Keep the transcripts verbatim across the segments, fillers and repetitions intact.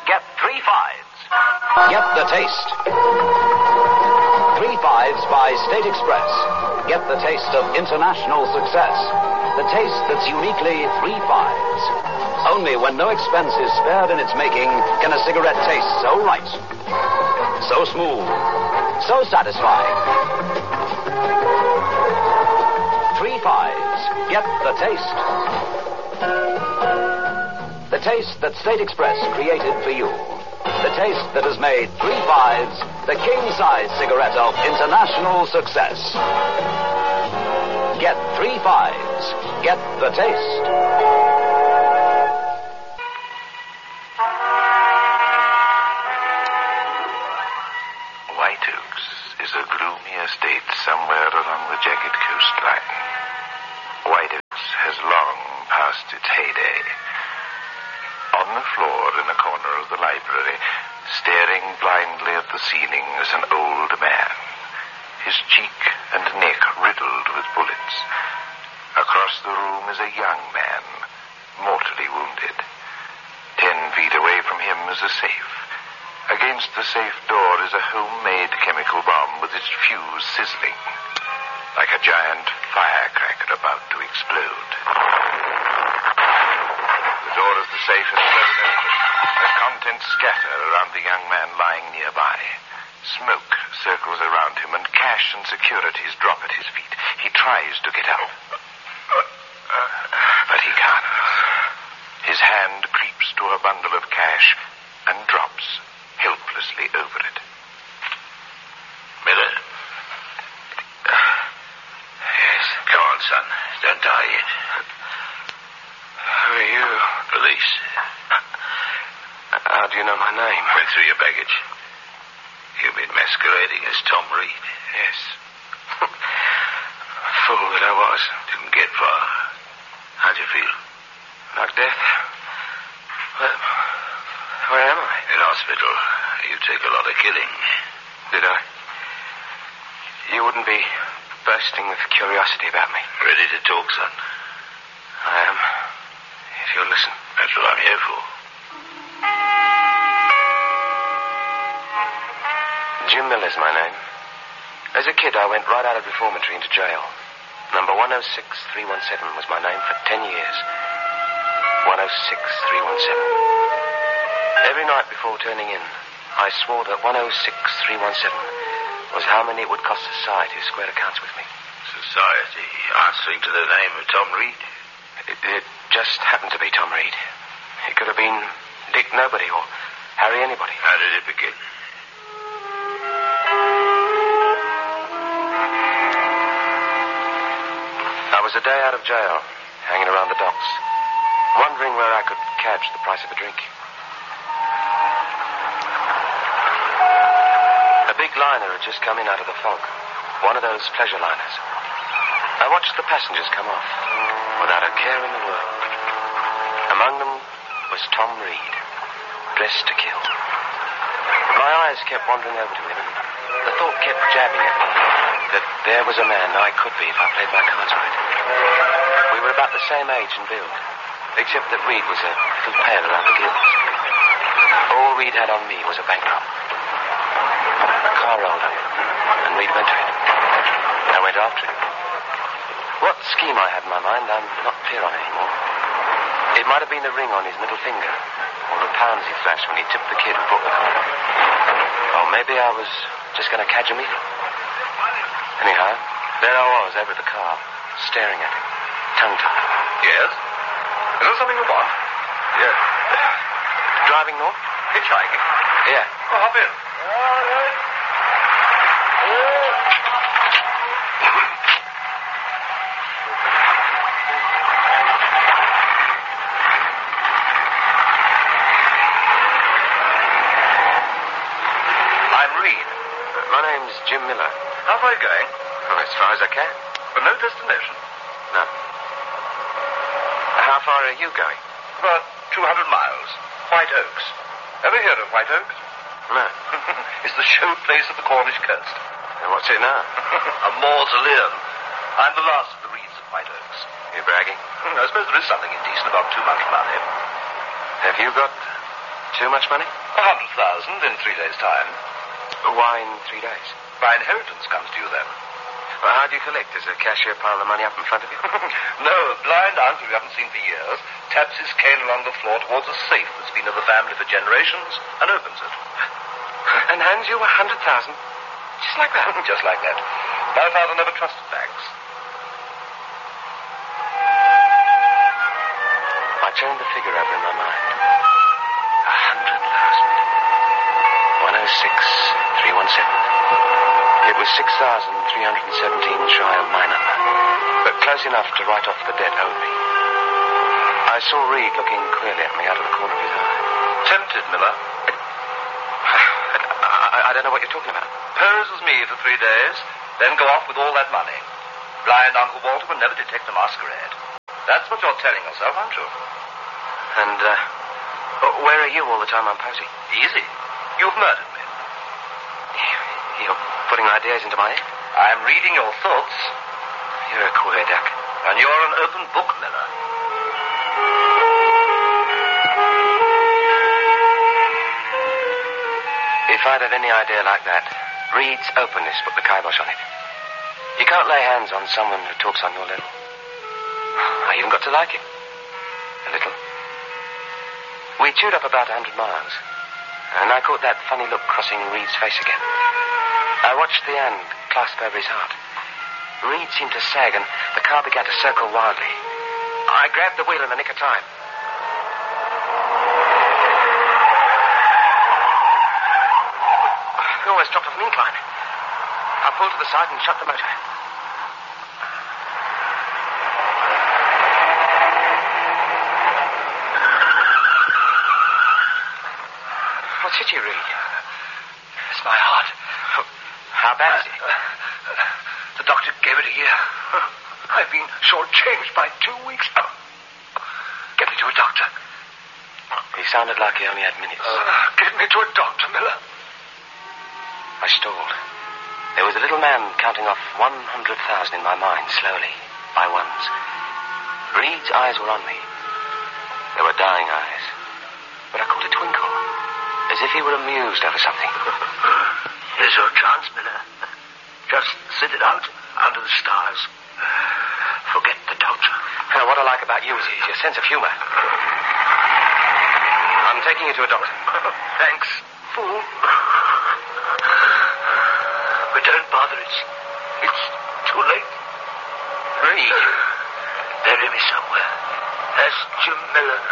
get three fives. Get the taste. Three fives by State Express. Get the taste of international success. The taste that's uniquely three fives. Only when no expense is spared in its making can a cigarette taste so right, so smooth, so satisfying. Three fives. Get the taste. The taste that State Express created for you. The taste that has made three fives the king-size cigarette of international success. Get three fives. Get the taste. White Oaks is a gloomy estate somewhere along the jagged coastline. White Oaks has long past its heyday. On the floor in a corner of the library, staring blindly at the ceiling, is an old man, his cheek and neck riddled with bullets. Across the room is a young man, mortally wounded. Ten feet away from him is a safe. Against the safe door is a homemade chemical bomb with its fuse sizzling, like a giant firecracker about to explode. The door of the safe is thrown open. The contents scatter around the young man lying nearby. Smoke circles around him, and cash and securities drop at his feet. He tries to get up, but he can't. His hand creeps to a bundle of cash and drops helplessly over it. Miller? Yes? Come on, son. Don't die yet. Who are you? Police. How do you know my name? Went through your baggage. You've been masquerading as Tom Reed. Yes. Fool that I was. Didn't get far. How'd you feel? Like death? Where, where am I? In hospital. You take a lot of killing. Did I? You wouldn't be bursting with curiosity about me. Ready to talk, son? I am. If you'll listen. That's what I'm here for. Jim Miller's my name. As a kid, I went right out of reformatory into jail. Number one oh six three one seven was my name for ten years. one oh six three one seven. Every night before turning in, I swore that one oh six three one seven was how many it would cost society to square accounts with me. Society answering to the name of Tom Reed? It, it just happened to be Tom Reed. It could have been Dick Nobody or Harry Anybody. How did it begin? I was a day out of jail, hanging around the docks, wondering where I could catch the price of a drink. A big liner had just come in out of the fog, one of those pleasure liners. I watched the passengers come off, without a care in the world. Among them was Tom Reed, dressed to kill. My eyes kept wandering over to him, and the thought kept jabbing at me that there was a man I could be if I played my cards right. We were about the same age and build, except that Reed was a little pale around the gills. All Reed had on me was a bankroll. A car rolled up, and Reed went to it. I went after him. What scheme I had in my mind, I'm not clear on anymore. It might have been the ring on his middle finger, or the pounds he flashed when he tipped the kid who brought the car. Or maybe I was just going to catch him either. Anyhow, there I was over the car, staring at him, tongue-tied. Yes? Is there something you want? Yeah. Driving north? Hitchhiking? Yeah. Oh, hop in. All right. I'm Reed. My name's Jim Miller. How far are you going? Well, as far as I can. But no destination. No. How far are you going? About two hundred miles. White Oaks. Ever heard of White Oaks? No. It's the show place of the Cornish coast. And what's it now? A mausoleum. I'm the last of the Reeds of White Oaks. You're bragging? I suppose there is something indecent about too much money. Have you got Too much money? A hundred thousand in three days' time. Why in three days? My inheritance comes to you then. Well, how do you collect? Does a cashier pile the money up in front of you? No, a blind uncle we haven't seen for years taps his cane along the floor towards a safe that's been in the family for generations and opens it. And hands you a hundred thousand? Just like that? Just like that. My father never trusted banks. I turned the figure over in my mind. A hundred thousand. One oh six, three one seven. It was six thousand three hundred seventeen shy of my number, but close enough to write off the debt owed me. I saw Reed looking queerly at me out of the corner of his eye. Tempted, Miller. I, I don't know what you're talking about. Pose as me for three days, then go off with all that money. Blind Uncle Walter will never detect a masquerade. That's what you're telling yourself, aren't you? And, uh, where are you all the time I'm posing? Easy. You've murdered me. You're putting ideas into my head? I'm reading your thoughts. You're a queer duck. And you're an open book, Miller. If I'd had any idea like that, Reed's openness put the kibosh on it. You can't lay hands on someone who talks on your level. I even got to like him. A little. We chewed up about a hundred miles, and I caught that funny look crossing Reed's face again. I watched the hand clasp over his heart. Reed seemed to sag, and the car began to circle wildly. I grabbed the wheel in the nick of time. We almost dropped off an incline. I pulled to the side and shut the motor. What's hit you, Reed? It's my heart. How bad is it? The doctor gave it a year. I've been shortchanged by two weeks. Get me to a doctor. He sounded like he only had minutes. Uh, get me to a doctor, Miller. I stalled. There was a little man counting off one hundred thousand in my mind, slowly, by ones. Reed's eyes were on me. They were dying eyes. But I caught a twinkle, as if he were amused over something. Here's your chance, Miller. Just sit it out under the stars. Forget the doctor. Now, what I like about you is your sense of humor. I'm taking you to a doctor. Thanks, fool. But don't bother. It's, it's too late. Reed. Bury me somewhere. As Jim Miller.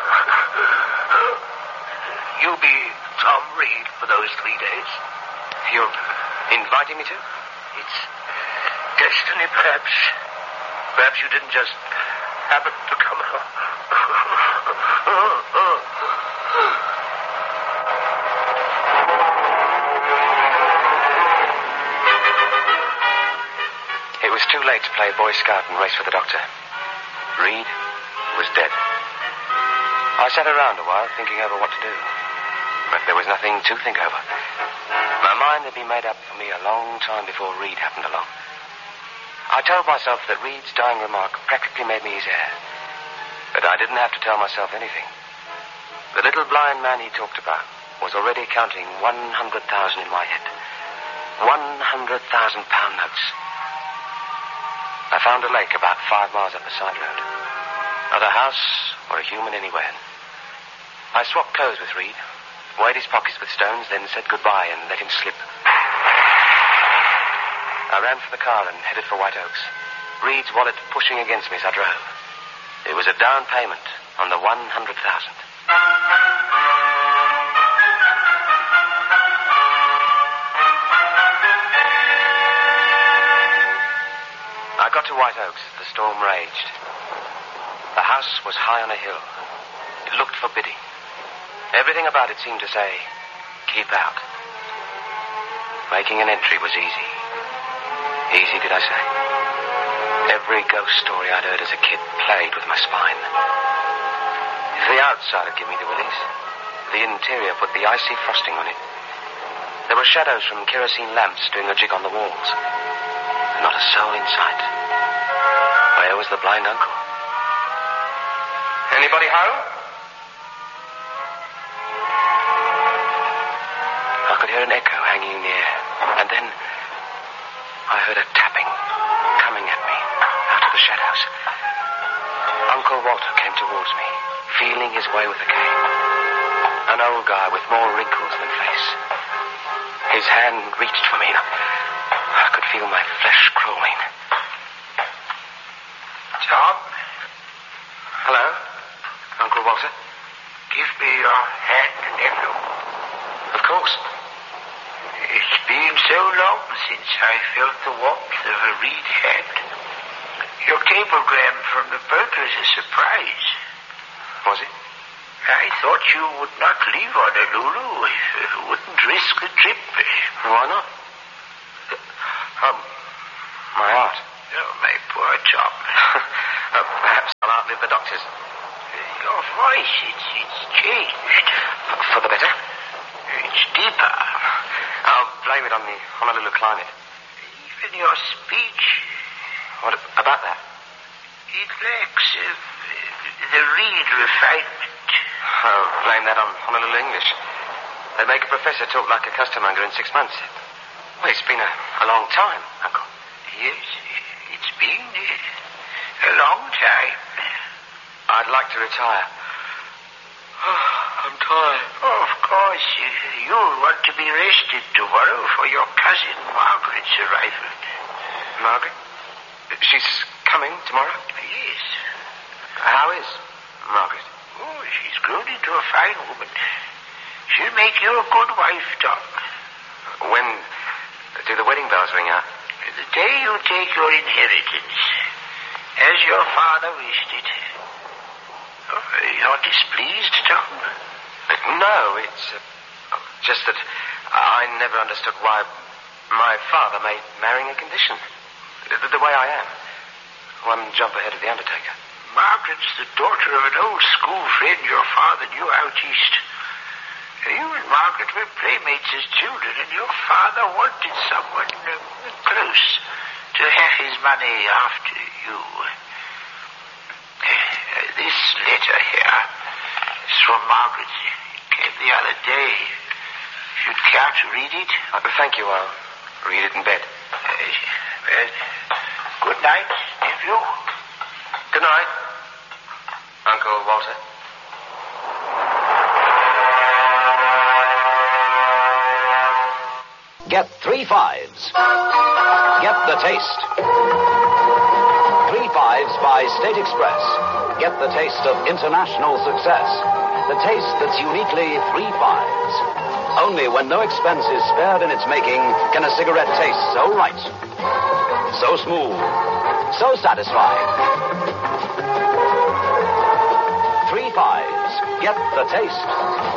You be Tom Reed for those three days. You're inviting me to? It's destiny, perhaps. Perhaps you didn't just happen to come along. It was too late to play Boy Scout and race for the doctor. Reed was dead. I sat around a while thinking over what to do. But there was nothing to think over. My mind had been made up for me a long time before Reed happened along. I told myself that Reed's dying remark practically made me his heir. But I didn't have to tell myself anything. The little blind man he talked about was already counting one hundred thousand in my head. One hundred thousand pound notes. I found a lake about five miles up the side road. Not a house or a human anywhere. I swapped clothes with Reed, weighed his pockets with stones, then said goodbye and let him slip. I ran for the car and headed for White Oaks, Reed's wallet pushing against me as I drove. It was a down payment on the one hundred thousand. I got to White Oaks as the storm raged. The house was high on a hill. It looked forbidding. Everything about it seemed to say, keep out. Making an entry was easy. Easy, did I say? Every ghost story I'd heard as a kid played with my spine. If the outside had given me the willies, the interior put the icy frosting on it. There were shadows from kerosene lamps doing a jig on the walls. Not a soul in sight. Where was the blind uncle? Anybody home? hear an echo hanging in the air. And then I heard a tapping coming at me out of the shadows. Uncle Walter came towards me, feeling his way with a cane. An old guy with more wrinkles than face. His hand reached for me. I could feel my flesh crawling. Tom? Hello, Uncle Walter. Give me your hand, nephew. Of course. It's been so long since I felt the warmth of a reed hand. Your cablegram from the burglar's a surprise. Was it? I thought you would not leave Honolulu if you wouldn't risk the trip. Why not? Um, my heart. Oh, my poor Tom. uh, perhaps I'll outlive the doctors. Your voice, it's, it's changed. For the better? It's deeper. I'll blame it on the Honolulu climate. Even your speech. What about that? It lacks uh, the reed refinement. Oh, blame that on Honolulu English. They make a professor talk like a costermonger in six months. Well, it's been a, a long time, Uncle. Yes, it's been uh, a long time. I'd like to retire. Oh, I'm tired. Oh, of course, uh, you'll want to be rested tomorrow for your cousin Margaret's arrival. Margaret? She's coming tomorrow? Yes. How is Margaret? Oh, she's grown into a fine woman. She'll make you a good wife, Tom. When do the wedding bells ring out? The day you take your inheritance, as your father wished it. Oh, you're displeased, Tom? No, it's uh, just that I never understood why my father made marrying a condition. The, the way I am. One jump ahead of the undertaker. Margaret's the daughter of an old school friend your father knew out east. You and Margaret were playmates as children, and your father wanted someone uh, close to have his money after you. Uh, this letter here is from Margaret. It came the other day. If you'd care to read it. Uh, thank you. I'll read it in bed. Uh, well, good night, nephew. Good night, Uncle Walter. Get three fives. Get the taste. Three fives by State Express. Get the taste of international success. The taste that's uniquely three fives. Only when no expense is spared in its making can a cigarette taste so right, so smooth, so satisfying. Three fives. Get the taste.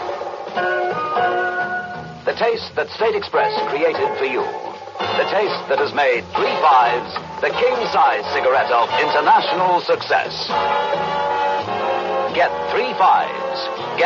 The taste that State Express created for you. The taste that has made Three Fives the king-size cigarette of international success. Get Three Fives. Get